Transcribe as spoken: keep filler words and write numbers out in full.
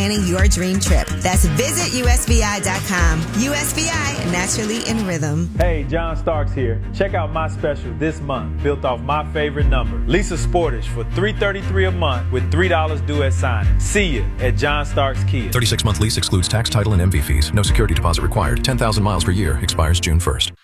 planning your dream trip. That's visit U S V I dot com. U S V I, naturally in rhythm. Hey, John Starks here. Check out my special this month, built off my favorite number, Lisa Sportage, for three hundred thirty-three dollars a month with three dollars due at signing. See you at John Starks Kia. thirty-six month lease excludes tax, title, and M V fees. No security deposit required. ten thousand miles per year. Expires June first.